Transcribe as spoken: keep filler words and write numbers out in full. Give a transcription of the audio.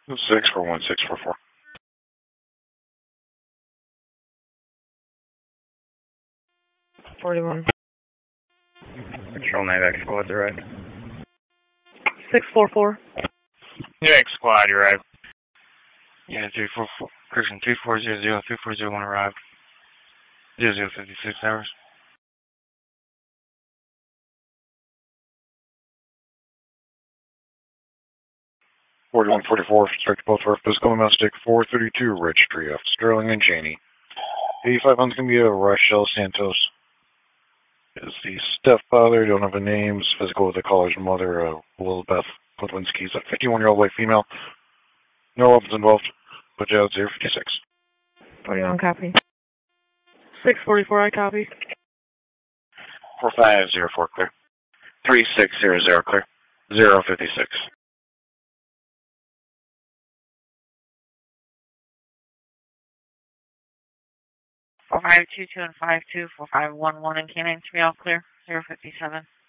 six four one six four four. forty-one. Control Navac squad, you're right. six four four. Navac squad, you're right. Yeah, three four four. Christian three four zero zero three four zero one arrived. Zero zero fifty six hours. Forty-one forty-four. Strike both for physical domestic. Four thirty-two registry of Sterling and Cheney. Eighty-five hund's gonna be a Rochelle Santos. Is the stepfather, don't have a name, is physical with the caller's mother, uh, Lilibeth Podwinski. Is a fifty-one-year-old white female. No weapons involved. Put you out zero fifty-six. forty-one, copy. six forty-four, I copy. four five zero four, clear. three six zero zero, clear. zero fifty-six. four five two two and five two, four five one one and canine three, all clear. zero fifty-seven.